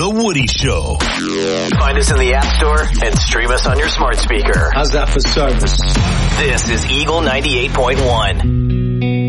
The Woody Show. Find us in the App Store and stream us on your smart speaker. How's that for service? This is Eagle 98.1.